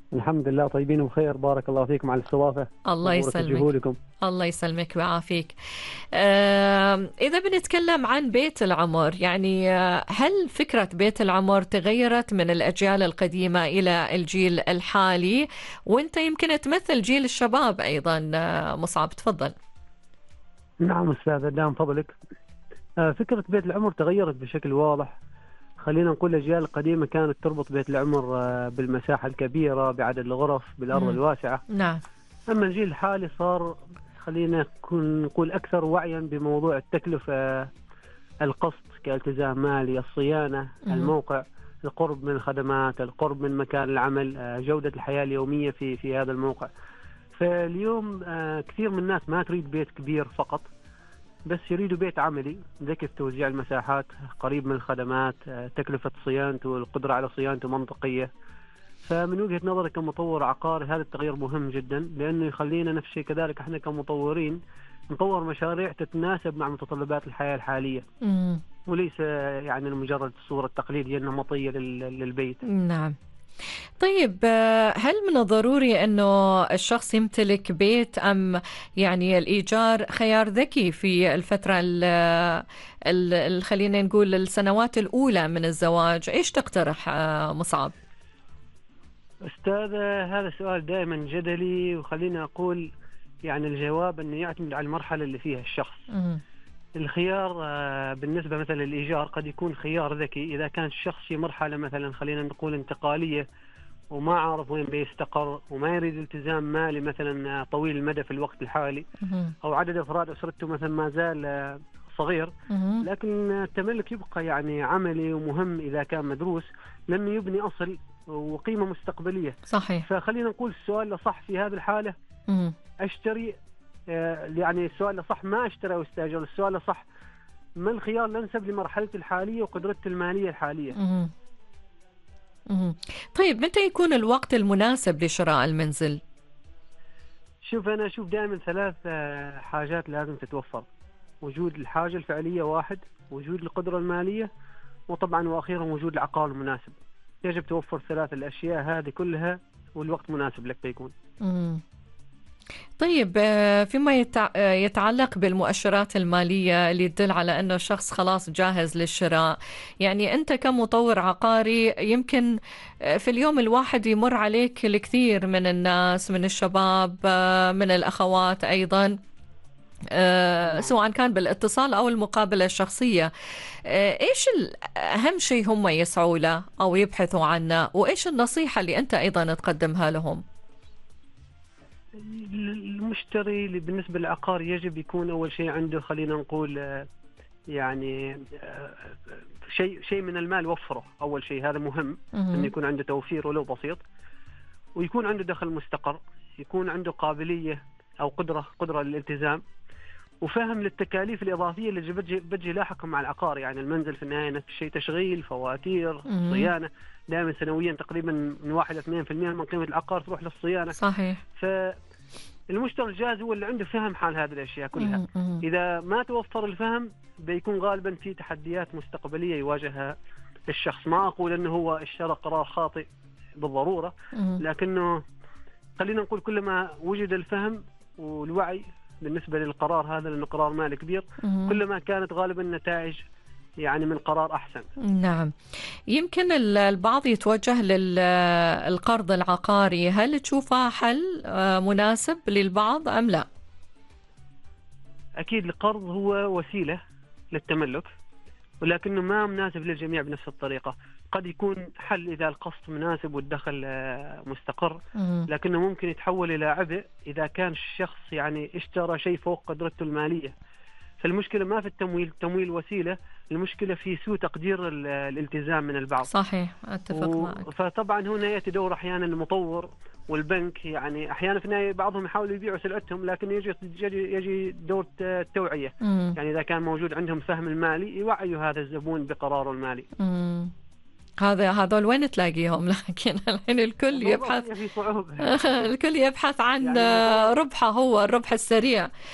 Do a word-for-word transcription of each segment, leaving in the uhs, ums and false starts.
الحمد لله طيبين وبخير، بارك الله فيكم على الاستضافة. الله مبروك يسلمك. جهودكم. الله يسلمك ويعافيك. آه، إذا بنتكلم عن بيت العمر، يعني آه، هل فكرة بيت العمر تغيرت من الأجيال القديمة إلى الجيل الحالي؟ وأنت يمكن تمثل جيل الشباب أيضا. آه، مصعب تفضل. نعم أستاذ دام فضلك. آه، فكرة بيت العمر تغيرت بشكل واضح. خلينا نقول الأجيال القديمة كانت تربط بيت العمر آه، بالمساحة الكبيرة، بعدد الغرف، بالأرض مم. الواسعة. نعم. أما الجيل الحالي صار، خلينا نكون- نقول أكثر وعيا بموضوع التكلفة، آه، القسط كالتزام مالي، الصيانة، مم. الموقع، القرب من الخدمات، القرب من مكان العمل، آه، جودة الحياة اليومية في في هذا الموقع. فاليوم آه، كثير من الناس ما تريد بيت كبير فقط، بس يريدوا بيت عملي ذكي في توزيع المساحات، قريب من الخدمات، آه، تكلفة صيانته، القدرة على صيانته منطقية. فمن وجهة نظري كمطور عقاري هذا التغيير مهم جدا، لأنه يخلينا نفس الشيء كذلك احنا كمطورين نطور مشاريع تتناسب مع متطلبات الحياة الحالية، مم. وليس آه، يعني مجرد الصورة التقليدية النمطية لل- للبيت. نعم. طيب، آه، هل من الضروري أنه الشخص يمتلك بيت، أم يعني الإيجار خيار ذكي في الفترة ال ال ال- خلينا نقول السنوات الأولى من الزواج؟ إيش تقترح آه، مصعب؟ أستاذ، هذا سؤال دائما جدلي، وخليني أقول يعني الجواب أنه يعتمد على المرحلة اللي فيها الشخص. مم. الخيار آه، بالنسبة مثلا للإيجار قد يكون خيار ذكي إذا كان الشخص في مرحلة مثلا خلينا نقول انتقالية، وما عارف وين بيستقر، وما يريد التزام مالي مثلا آه، طويل المدى في الوقت الحالي، مم. أو عدد أفراد أسرته مثلا ما زال آه، صغير. مم. لكن آه، التملك يبقى يعني عملي ومهم إذا كان مدروس، لأنه يبني أصل وقيمة مستقبلية. صحيح. فخلينا نقول السؤال صح في هذه الحالة، مم. أشتري، آه، يعني السؤال صح ما أشتري أو استأجر، السؤال صح ما الخيار الأنسب لمرحلتي الحالية وقدرتي المالية الحالية. مم. مم. طيب، متى يكون الوقت المناسب لشراء المنزل؟ شوف، أنا أشوف دائما ثلاث آه، حاجات لازم تتوفر: وجود الحاجة الفعلية واحد، وجود القدرة المالية، وطبعا وأخيرا وجود العقار المناسب. يجب توفر ثلاث الأشياء هذه كلها، والوقت مناسب لك بيكون. مم. طيب، آه، فيما يتع- آه، يتعلق بالمؤشرات المالية اللي تدل على أنه الشخص خلاص جاهز للشراء، يعني أنت كمطور عقاري يمكن آه، في اليوم الواحد يمر عليك الكثير من الناس، من الشباب، آه، من الأخوات أيضا، آه، نعم. سواء كان بالاتصال أو المقابلة الشخصية. آه، إيش ال- أهم شيء هم يسعوا له أو يبحثوا عنه، وإيش النصيحة اللي أنت أيضا تقدمها لهم؟ المشتري اللي بالنسبة للعقار يجب يكون أول شيء عنده، خلينا نقول آه، يعني آه، شيء شيء من المال وفره. أول شيء هذا مهم، أنه مهم. يكون عنده توفير ولو بسيط، ويكون عنده دخل مستقر، يكون عنده قابلية أو قدرة قدرة للالتزام، وفهم للتكاليف الإضافية اللي بتجي بتجي لاحقا مع العقار. يعني المنزل في النهاية نفس الشيء، تشغيل، فواتير، مهم. صيانة. دائما سنويا تقريبا من واحد إلى اثنين بالمئة من قيمة العقار تروح للصيانة. صحيح. فالمشتري الجاهز هو اللي عنده فهم حال هذه الأشياء كلها. مهم. مهم. إذا ما توفر الفهم بيكون غالبا في تحديات مستقبلية يواجهها الشخص. ما أقول أنه هو اشترى قرار خاطئ بالضرورة، مهم. لكنه خلينا نقول كلما وجد الفهم والوعي بالنسبة للقرار هذا، لأنه قرار مالي كبير، مهم. كلما كانت غالبا النتائج يعني من قرار أحسن. نعم. يمكن ال- البعض يتوجه للقرض العقاري، هل تشوفها حل آه، مناسب للبعض أم لا؟ أكيد القرض هو وسيلة للتملك، ولكنه ما مناسب للجميع بنفس الطريقة. قد يكون حل إذا القسط مناسب والدخل آه، مستقر، مم. لكنه ممكن يتحول إلى عبء إذا كان الشخص يعني اشترى شيء فوق قدرته المالية. فالمشكلة ما في التمويل، التمويل وسيلة، المشكلة في سوء تقدير ال- الالتزام من البعض. صحيح، أتفق و- معك. فطبعا هنا يأتي دور أحيانا المطور والبنك. يعني أحيانا في النهاية بعضهم يحاولوا يبيعوا سلعتهم، لكن يجي يجي, يجي دور التوعية. مم. يعني إذا كان موجود عندهم فهم المالي يوعيوا هذا الزبون بقراره المالي. مم. هذا هذول وين تلاقيهم؟ لكن الحين الكل بالضبط، يبحث هي في صعوبة. الكل يبحث عن يعني المطور ربحه، هو الربح السريع.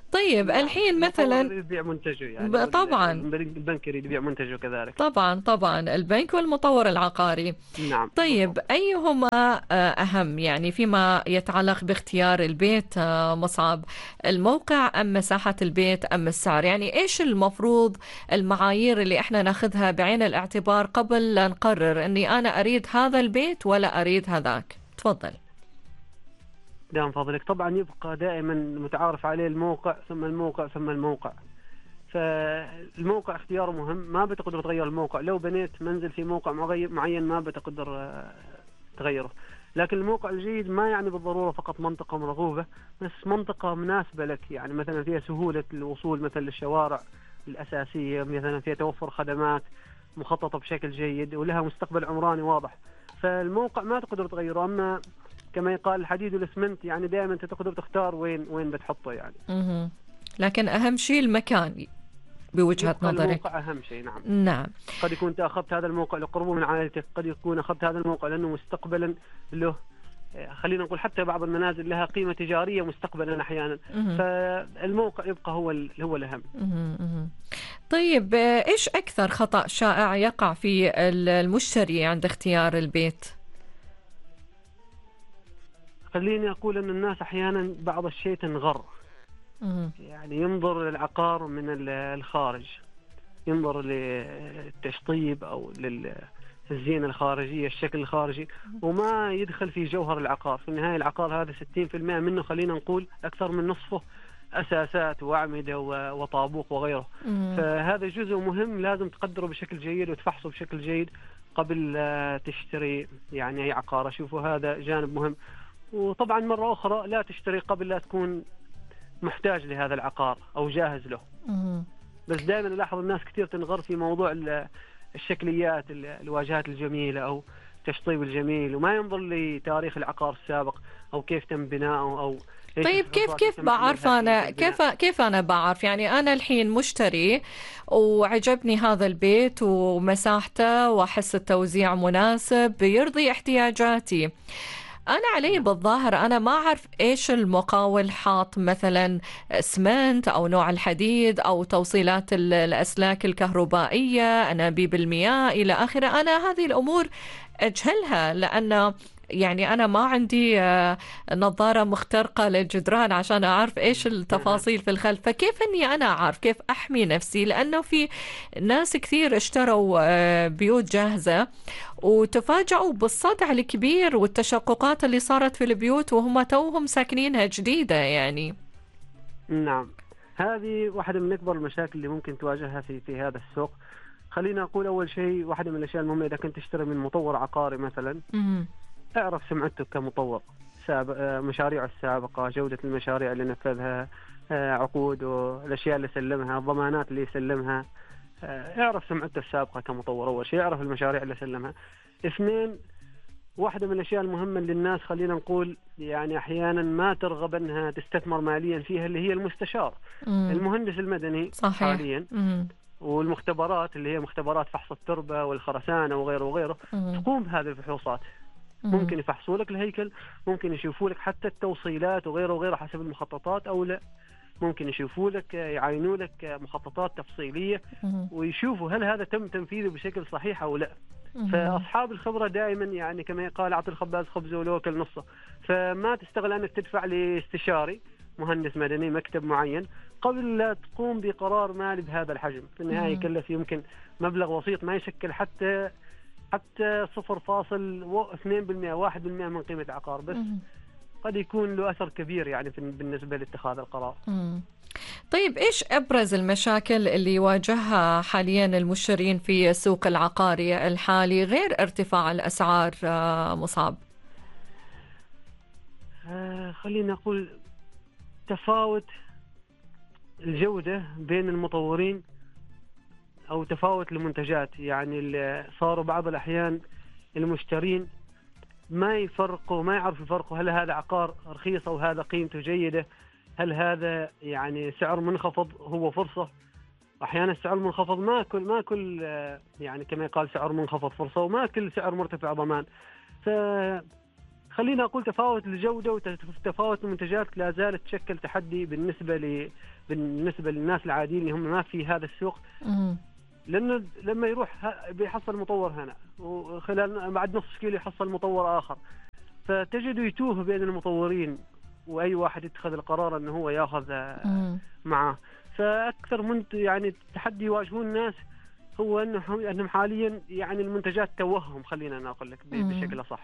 طيب نعم. الحين مثلا يبيع منتجه يعني، طبعا البنك يريد يبيع منتجه كذلك. طبعا طبعا البنك والمطور العقاري. نعم طيب بالضبط. أيهما أهم يعني فيما يتعلق باختيار البيت مصعب، الموقع أم مساحة البيت أم السعر؟ يعني إيش المفروض المعايير اللي إحنا ناخذها بعين الاعتبار قبل لا نقرر أني أنا أريد هذا البيت ولا أريد هذاك؟ تفضل. دام فضلك، طبعا يبقى دائما متعارف عليه الموقع ثم الموقع ثم الموقع. فالموقع اختياره مهم، ما بتقدر تغير الموقع. لو بنيت منزل في موقع معين ما بتقدر تغيره. لكن الموقع الجيد ما يعني بالضرورة فقط منطقة مرغوبة، بس منطقة مناسبة لك، يعني مثلا فيها سهولة الوصول مثلا للشوارع الأساسية، مثلا فيها توفر خدمات مخططة بشكل جيد ولها مستقبل عمراني واضح. فالموقع ما تقدر تغيره. أما كما يقال الحديد والاسمنت، يعني دائما انت تقدر تختار وين وين بتحطه يعني. مه. لكن أهم شيء المكان بوجهة نظرك. الموقع أهم شيء. نعم. نعم. قد يكون أنت أخذت هذا الموقع لقربه من عائلتك، قد يكون أخذت هذا الموقع لأنه مستقبلا له، خلينا نقول حتى بعض المنازل لها قيمة تجارية مستقبلا أحيانا. مه. فالموقع يبقى هو هو الأهم. مه. طيب إيش أكثر خطأ شائع يقع في المشتري عند اختيار البيت؟ خليني أقول أن الناس أحيانا بعض الشيء تنغر. يعني ينظر للعقار من الخارج، ينظر للتشطيب أو للزينة الخارجية، الشكل الخارجي، وما يدخل في جوهر العقار. في النهاية العقار هذا ستين بالمئة منه، خلينا نقول أكثر من نصفه أساسات وأعمدة وطابوق وغيره. فهذا جزء مهم لازم تقدره بشكل جيد وتفحصه بشكل جيد قبل تشتري يعني أي عقار. أشوفه هذا جانب مهم. وطبعا مرة أخرى لا تشتري قبل لا تكون محتاج لهذا العقار أو جاهز له. مم. بس دائما ألاحظ الناس كثير تنغر في موضوع الشكليات، الواجهات الجميلة أو التشطيب الجميل، وما ينظر لتاريخ العقار السابق أو كيف تم بناؤه أو طيب كيف كيف بعرف أنا كيف كيف أنا بعرف يعني أنا الحين مشتري وعجبني هذا البيت ومساحته وأحس التوزيع مناسب بيرضي احتياجاتي، أنا علي بالظاهر أنا ما أعرف إيش المقاول حاط، مثلا اسمنت أو نوع الحديد أو توصيلات الأسلاك الكهربائية، أنابيب المياه إلى آخره. أنا هذه الأمور أجهلها لأن يعني أنا ما عندي نظارة مخترقة للجدران عشان أعرف إيش التفاصيل في الخلف. فكيف أني أنا أعرف كيف أحمي نفسي؟ لأنه في ناس كثير اشتروا بيوت جاهزة وتفاجأوا بالصدع الكبير والتشققات اللي صارت في البيوت وهم توهم ساكنينها جديدة يعني. نعم، هذه واحدة من أكبر المشاكل اللي ممكن تواجهها في في هذا السوق. خلينا أقول أول شيء، واحدة من الأشياء المهمة إذا كنت تشتري من مطور عقاري مثلا، م- اعرف سمعته كمطور، مشاريعه السابقة، جودة المشاريع اللي نفذها، عقود والأشياء اللي سلمها، الضمانات اللي يسلمها. اعرف سمعته السابقة كمطور. أول شيء اعرف المشاريع اللي سلمها. اثنين، واحدة من الأشياء المهمة اللي الناس خلينا نقول يعني أحيانا ما ترغب أنها تستثمر ماليا فيها، اللي هي المستشار، مم. المهندس المدني. صحيح. حاليا مم. والمختبرات اللي هي مختبرات فحص التربة والخرسانة وغيره وغيره، مم. تقوم بهذه الفحوصات. مم. ممكن يفحصوا لك الهيكل، ممكن يشوفوا لك حتى التوصيلات وغيره وغيره حسب المخططات أو لا، ممكن يشوفوا لك يعينوا لك مخططات تفصيلية ويشوفوا هل هذا تم تنفيذه بشكل صحيح أو لا. فأصحاب الخبرة دائما يعني كما يقال أعطي الخباز خبزه ولو أكل نصه. فما تستغل أنك تدفع لاستشاري مهندس مدني مكتب معين قبل لا تقوم بقرار مالي بهذا الحجم. في النهاية يكلف يمكن مبلغ بسيط ما يشكل حتى حتى صفر فاصل اثنين بالمئة واحد بالمئة من قيمة العقار، بس قد يكون له أثر كبير يعني بالنسبة لاتخاذ القرار. مم. طيب إيش أبرز المشاكل اللي يواجهها حاليا المشترين في السوق العقاري الحالي غير ارتفاع الأسعار مصعب؟ آه خلينا نقول تفاوت الجودة بين المطورين أو تفاوت المنتجات. يعني صاروا بعض الأحيان المشترين ما يفرقوا ما يعرفوا يفرقوا هل هذا عقار رخيص أو هذا قيمته جيدة، هل هذا يعني سعر منخفض هو فرصة. أحيانا السعر المنخفض ما كل ما كل يعني كما يقال سعر منخفض فرصة، وما كل سعر مرتفع ضمان. خلينا أقول تفاوت الجودة وتفاوت المنتجات لا زالت تشكل تحدي بالنسبة ل بالنسبة للناس العاديين اللي هم ما في هذا السوق. لأنه لما يروح بيحصل مطور هنا وخلال بعد نصف كيلو يحصل مطور آخر، فتجد يتوه بين المطورين وأي واحد يتخذ القرار أنه هو يأخذ معه. فأكثر من يعني تحدي يواجهون الناس هو أنه أنهم حاليا يعني المنتجات توهم، خلينا نقول لك بشكل صح.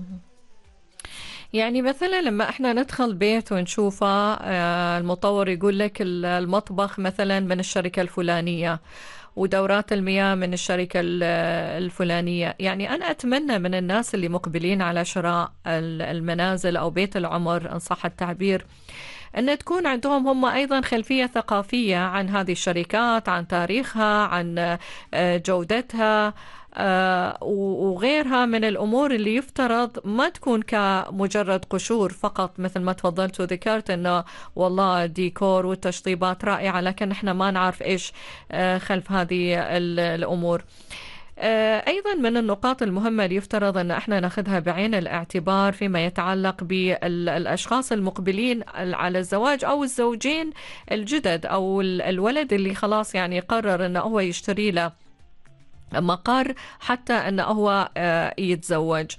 يعني مثلا لما احنا ندخل بيت ونشوفه المطور يقول لك المطبخ مثلا من الشركة الفلانية ودورات المياه من الشركة الفلانية، يعني أنا أتمنى من الناس اللي مقبلين على شراء المنازل أو بيت العمر إن صح التعبير أن تكون عندهم هم أيضا خلفية ثقافية عن هذه الشركات، عن تاريخها، عن جودتها وغيرها من الأمور اللي يفترض ما تكون كمجرد قشور فقط، مثل ما تفضلت وذكرت أنه والله ديكور والتشطيبات رائعة لكن احنا ما نعرف إيش خلف هذه الأمور. أيضا من النقاط المهمة اللي يفترض أن احنا ناخذها بعين الاعتبار فيما يتعلق بالأشخاص المقبلين على الزواج أو الزوجين الجدد أو الولد اللي خلاص يعني قرر أنه هو يشتري له مقر حتى أنه هو يتزوج.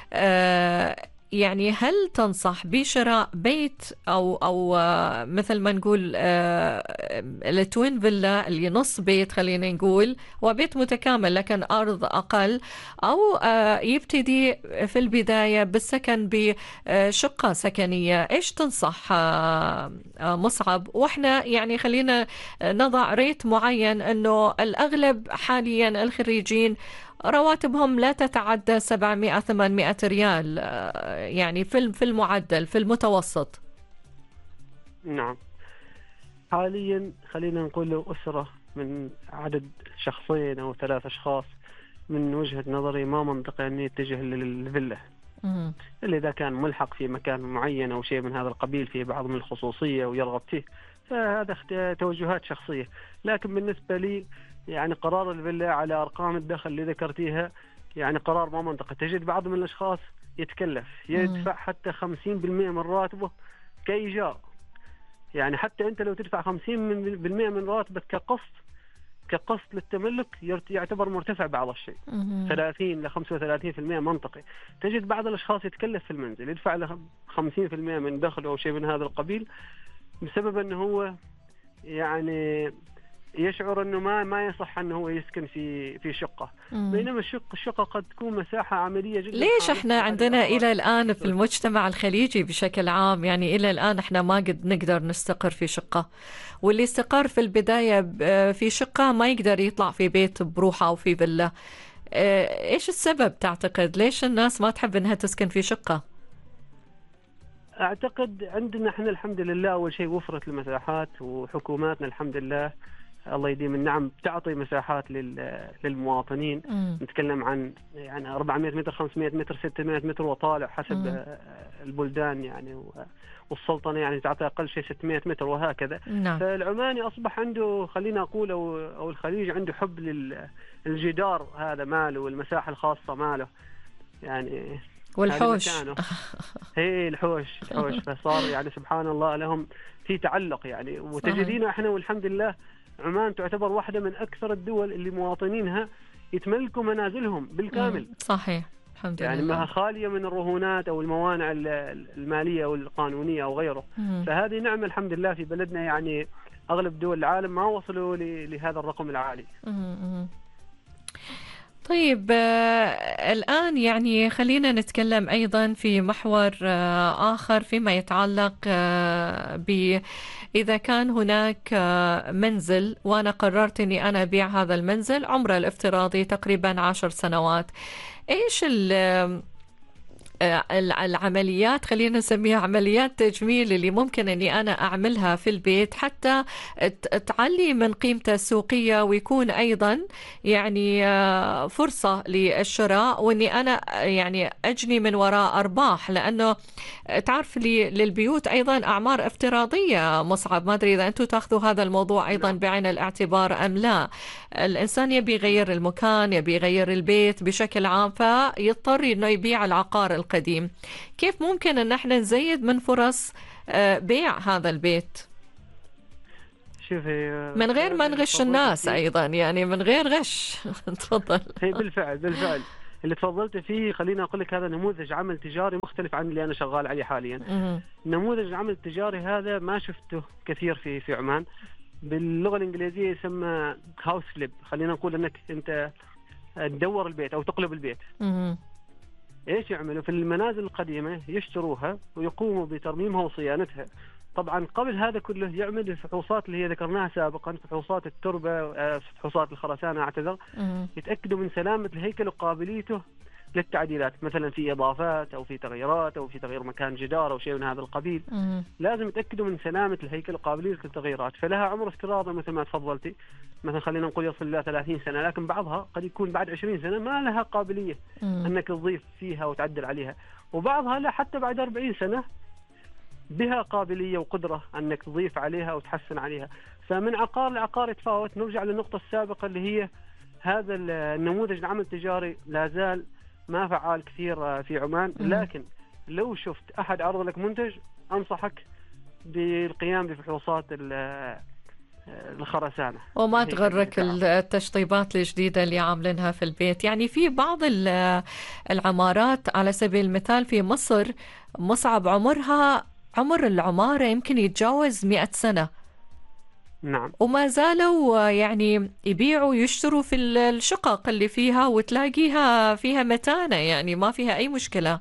يعني هل تنصح بشراء بيت أو أو مثل ما نقول التوين فيلا اللي نص بيت خلينا نقول وبيت متكامل لكن أرض أقل، أو يبتدي في البداية بالسكن بشقة سكنية؟ إيش تنصح مصعب؟ وإحنا يعني خلينا نضع ريت معين أنه الأغلب حاليا الخريجين رواتبهم لا تتعدى سبعمائة ثمانمائة ريال، يعني في في المعدل في المتوسط. نعم حاليا خلينا نقول له أسرة من عدد شخصين أو ثلاث أشخاص من وجهة نظري ما منطقي أن يتجه للفيلا إلا إذا كان ملحق في مكان معين أو شيء من هذا القبيل فيه بعض من الخصوصية ويرغب فيه، فهذا توجهات شخصية. لكن بالنسبة لي يعني قرار الفيلا على أرقام الدخل اللي ذكرتيها يعني قرار ما منطقي. تجد بعض من الأشخاص يتكلف يدفع حتى خمسين بالمئة من راتبه كإيجار، يعني حتى أنت لو تدفع خمسين بالمئة من راتبك كقسط كقسط للتملك يعتبر مرتفع بعض الشيء، ثلاثين إلى خمسة وثلاثين بالمئة منطقي. تجد بعض الأشخاص يتكلف في المنزل يدفع له خمسين بالمئة من دخله أو شيء من هذا القبيل بسبب أنه هو يعني يشعر انه ما ما يصح انه هو يسكن في في شقه، بينما الشقه الشقه قد تكون مساحه عمليه جدا. ليش احنا عندنا الى الان في المجتمع الخليجي بشكل عام يعني الى الان احنا ما قد نقدر نستقر في شقه، واللي استقر في البدايه في شقه ما يقدر يطلع في بيت بروحه او في فيلا؟ ايش السبب تعتقد؟ ليش الناس ما تحب انها تسكن في شقه؟ اعتقد عندنا احنا الحمد لله اول شيء وفرت المساحات، وحكوماتنا الحمد لله الله يديم النعم تعطي مساحات للمواطنين. مم. نتكلم عن يعني أربعمائة متر خمسمائة متر ستمائة متر وطالع حسب مم. البلدان يعني، والسلطنة يعني تعطي أقل شيء ستمائة متر وهكذا. نعم. فالعماني أصبح عنده خلينا أقول أو, أو الخليج عنده حب للجدار هذا ماله والمساحة الخاصة ماله يعني والحوش هي الحوش الحوش فصار يعني سبحان الله لهم في تعلق يعني. وتجدينا احنا والحمد لله عمان تعتبر واحدة من أكثر الدول اللي مواطنينها يتملكوا منازلهم بالكامل. صحيح الحمد يعني لله، ما خالية من الرهونات أو الموانع المالية أو القانونية أو غيره. مم. فهذه نعمة الحمد لله في بلدنا، يعني أغلب دول العالم ما وصلوا لهذا الرقم العالي. مم. طيب آه الآن يعني خلينا نتكلم أيضا في محور آه آخر فيما يتعلق آه ب إذا كان هناك آه منزل وأنا قررت أني أنا أبيع هذا المنزل عمره الافتراضي تقريبا عشر سنوات، إيش العمليات خلينا نسميها عمليات تجميل اللي ممكن أني أنا أعملها في البيت حتى تعلي من قيمته السوقية ويكون أيضا يعني فرصة للشراء وأني أنا يعني أجني من وراء أرباح؟ لأنه تعرف لي للبيوت أيضا أعمار افتراضية مصعب، ما أدري إذا أنتم تأخذوا هذا الموضوع أيضا بعين الاعتبار أم لا. الإنسان يبي يغير المكان، يبي يغير البيت بشكل عام، فيضطر أنه يبيع العقار القديم، كيف ممكن أن احنا نزيد من فرص بيع هذا البيت شوفي من غير ما نغش الناس أيضا، يعني من غير غش؟ تفضل. هي بالفعل بالفعل اللي تفضلت فيه، خليني أقول لك هذا نموذج عمل تجاري مختلف عن اللي أنا شغال عليه حاليا. نموذج العمل التجاري هذا ما شفته كثير في في عمان. باللغة الإنجليزية يسمى هاوس فليب. خلينا نقول أنك أنت تدور البيت أو تقلب البيت. إيش يعملوا في المنازل القديمة؟ يشتروها ويقوموا بترميمها وصيانتها. طبعا قبل هذا كله يعمل الفحوصات اللي هي ذكرناها سابقا، فحوصات التربة، فحوصات الخرسانة أعتذر، يتأكدوا من سلامة الهيكل وقابليته للتعديلات، مثلا في إضافات أو في تغييرات أو في تغيير مكان جدار أو شيء من هذا القبيل. لازم يتأكدوا من سلامة الهيكل وقابليته للتغييرات. فلها عمر افتراضي مثل ما تفضلتي، مثلا خلينا نقول يصل إلى ثلاثين سنة، لكن بعضها قد يكون بعد عشرين سنة ما لها قابلية أنك تضيف فيها وتعدل عليها، وبعضها لا حتى بعد أربعين سنة بها قابلية وقدرة أنك تضيف عليها وتحسن عليها. فمن عقار لعقار يتفاوت. نرجع للنقطة السابقة اللي هي هذا النموذج العمل التجاري لا زال ما فعال كثير في عمان، لكن لو شفت أحد عرض لك منتج أنصحك بالقيام بفحوصات الخرسانة وما تغرك التشطيبات الجديدة اللي عاملينها في البيت. يعني في بعض العمارات على سبيل المثال في مصر مصعب عمرها عمر العمارة يمكن يتجاوز مئة سنة. نعم. وما زالوا يعني يبيعوا ويشتروا في الشقق اللي فيها، وتلاقيها فيها متانة، يعني ما فيها أي مشكلة.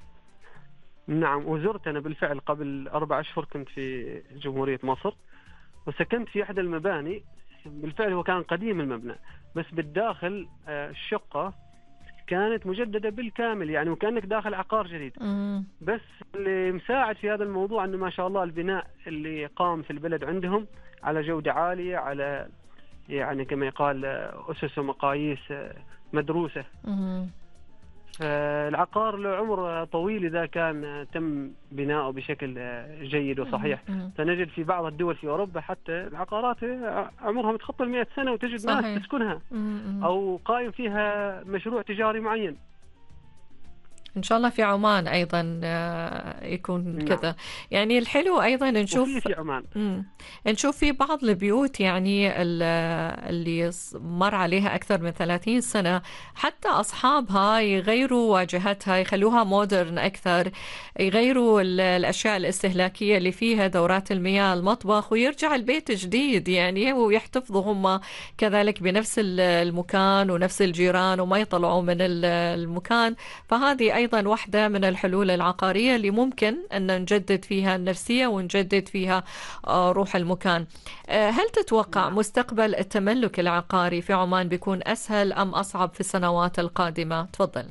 نعم. وزرت أنا بالفعل قبل أربع أشهر، كنت في جمهورية مصر وسكنت في أحد المباني. بالفعل هو كان قديم المبنى، بس بالداخل الشقة كانت مجددة بالكامل، يعني وكأنك داخل عقار جديد. مم. بس اللي مساعد في هذا الموضوع أنه ما شاء الله البناء اللي قام في البلد عندهم على جودة عالية، على يعني كما يقال أسس ومقاييس مدروسة. مم. العقار له عمر طويل إذا كان تم بناؤه بشكل جيد وصحيح. مم. فنجد في بعض الدول في أوروبا حتى العقارات عمرها متخطى المئة سنة وتجد صحيح. ناس تسكنها مم. أو قائم فيها مشروع تجاري معين. إن شاء الله في عمان أيضا يكون نعم. كذا. يعني الحلو أيضا نشوف في عمان مم. نشوف في بعض البيوت يعني اللي مر عليها أكثر من ثلاثين سنة، حتى أصحابها يغيروا واجهتها، يخلوها مودرن أكثر، يغيروا الأشياء الاستهلاكية اللي فيها، دورات المياه، المطبخ، ويرجع البيت جديد يعني، ويحتفظوا هم كذلك بنفس المكان ونفس الجيران وما يطلعوا من المكان. فهذه أيضا واحدة من الحلول العقارية اللي ممكن أن نجدد فيها النفسية ونجدد فيها روح المكان. هل تتوقع مستقبل التملك العقاري في عمان بيكون أسهل أم أصعب في السنوات القادمة؟ تفضل.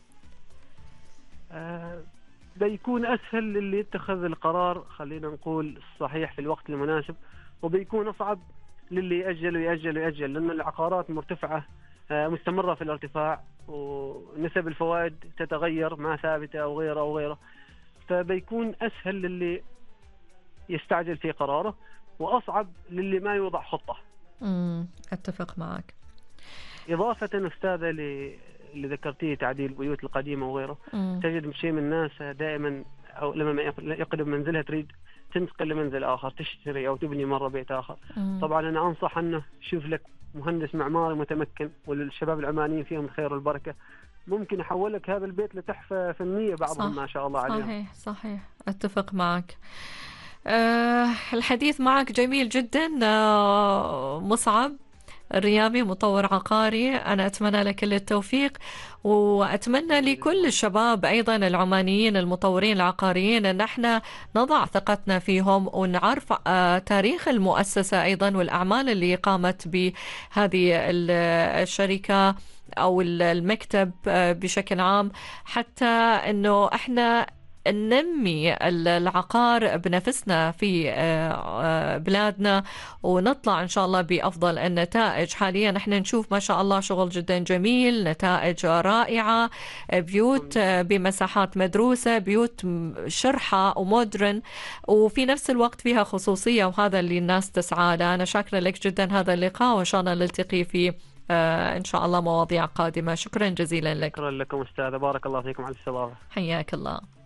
أه بيكون أسهل للي يتخذ القرار، خلينا نقول الصحيح في الوقت المناسب، وبيكون أصعب للي يأجل ويأجل ويأجل، لأن العقارات مرتفعة مستمرة في الارتفاع، ونسب الفوائد تتغير ما ثابتة أو غيره أو غيره. فبيكون أسهل للي يستعجل في قراره، وأصعب للي ما يوضع خطة. امم أتفق معك. إضافة أستاذة اللي ذكرتيه تعديل البيوت القديمة وغيره، مم. تجد شيء من الناس دائما أو لما يقدم منزلها تريد تنتقل لمنزل آخر، تشتري أو تبني مرة بيت آخر. مم. طبعا أنا أنصح أنه شوف لك مهندس معماري متمكن، والشباب العمانيين فيهم الخير والبركة، ممكن يحولك هذا البيت لتحفة فنية بعضهم ما شاء الله عليهم. صحيح صحيح أتفق معك. أه الحديث معك جميل جدا. أه مصعب الريامي، مطور عقاري، أنا أتمنى لك كل التوفيق، وأتمنى لكل الشباب أيضا العمانيين المطورين العقاريين أن احنا نضع ثقتنا فيهم ونعرف تاريخ المؤسسة أيضا والأعمال اللي قامت بهذه الشركة أو المكتب بشكل عام، حتى أنه احنا ننمي العقار بنفسنا في بلادنا ونطلع إن شاء الله بأفضل النتائج. حاليا نحن نشوف ما شاء الله شغل جدا جميل، نتائج رائعة، بيوت بمساحات مدروسة، بيوت شرحة ومودرن، وفي نفس الوقت فيها خصوصية، وهذا اللي الناس تسعى له. أنا شاكرة لك جدا هذا اللقاء، وإن شاء الله نلتقي في إن شاء الله مواضيع قادمة. شكرا جزيلا لك. شكرا لكم أستاذة، بارك الله فيكم على الاستضافة. حياك الله.